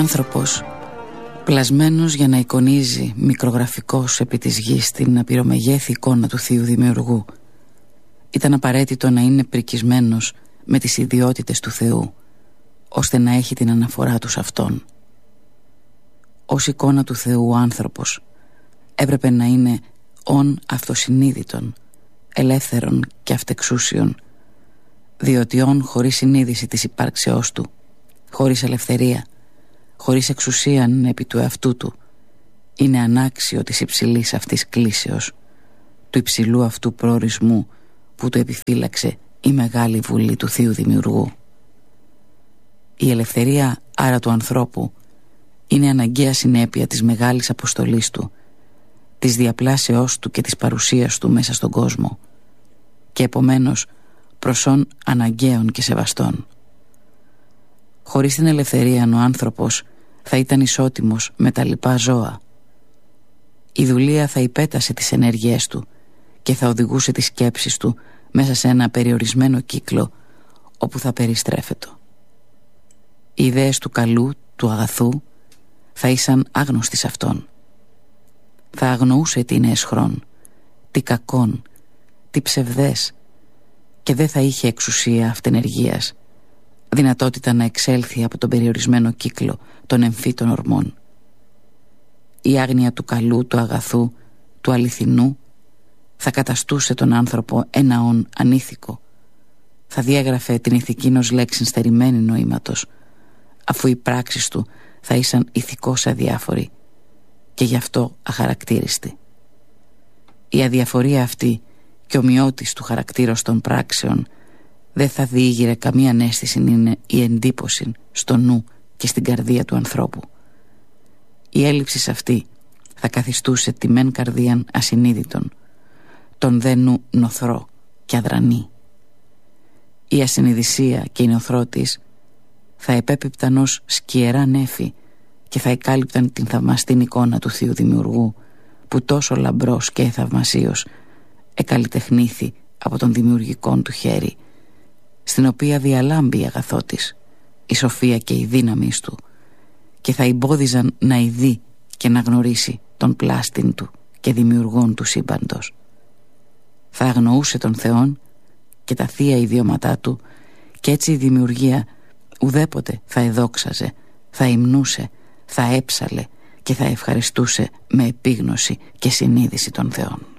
άνθρωπος, πλασμένος για να εικονίζει μικρογραφικός επί της γης την απειρομεγέθη εικόνα του Θείου Δημιουργού, ήταν απαραίτητο να είναι πρικισμένος με τις ιδιότητες του Θεού, ώστε να έχει την αναφορά του σε Αυτόν. Ως εικόνα του Θεού ο άνθρωπος έπρεπε να είναι ον αυτοσυνείδητον, ελεύθερον και αυτεξούσιον, διότι ον χωρίς συνείδηση της υπάρξεώς του, χωρίς ελευθερία, χωρίς εξουσίαν επί του εαυτού του, είναι ανάξιο της υψηλής αυτής κλίσεως, του υψηλού αυτού προορισμού που του επιφύλαξε η Μεγάλη Βουλή του Θείου Δημιουργού. Η ελευθερία άρα του ανθρώπου είναι αναγκαία συνέπεια της μεγάλης αποστολής του, της διαπλάσεώς του και της παρουσίας του μέσα στον κόσμο, και επομένως προσών αναγκαίων και σεβαστών. Χωρίς την ελευθερία ο άνθρωπος θα ήταν ισότιμος με τα λοιπά ζώα. Η δουλεία θα υπέτασε τις ενέργειές του και θα οδηγούσε τις σκέψεις του μέσα σε ένα περιορισμένο κύκλο όπου θα περιστρέφεται. Οι ιδέες του καλού, του αγαθού θα ήσαν άγνωστοι σε αυτόν. Θα αγνοούσε τι είναι εσχρόν, τι κακόν, τι ψευδές, και δεν θα είχε εξουσία αυτενεργίας, δυνατότητα να εξέλθει από τον περιορισμένο κύκλο των εμφύτων ορμών. Η άγνοια του καλού, του αγαθού, του αληθινού θα καταστούσε τον άνθρωπο ένα ον ανήθικο, θα διέγραφε την ηθική ως λέξη στερημένη νοήματος, αφού οι πράξεις του θα ήσαν ηθικώς αδιάφοροι και γι' αυτό αχαρακτήριστοι. Η αδιαφορία αυτή και ομοιότης του χαρακτήρος των πράξεων δεν θα διήγηρε καμία ανέστηση, είναι η εντύπωση στο νου και στην καρδία του ανθρώπου. Η έλλειψη αυτή θα καθιστούσε τη μεν καρδίαν ασυνείδητον, τον δε νου νοθρό και αδρανή. Η ασυνειδησία και η νοθρό της θα επέπιπταν ως σκιερά νέφη και θα εκάλυπταν την θαυμαστή εικόνα του Θείου Δημιουργού, που τόσο λαμπρός και θαυμασίος εκαλλιτεχνήθη από τον δημιουργικόν του χέρι, στην οποία διαλάμπει η αγαθό της, η σοφία και η δύναμη του, και θα εμπόδιζαν να ειδεί και να γνωρίσει τον πλάστην του και δημιουργόν του σύμπαντος. Θα αγνοούσε τον Θεόν και τα θεία ιδιώματά του, και έτσι η δημιουργία ουδέποτε θα εδόξαζε, θα υμνούσε, θα έψαλε και θα ευχαριστούσε με επίγνωση και συνείδηση των Θεών.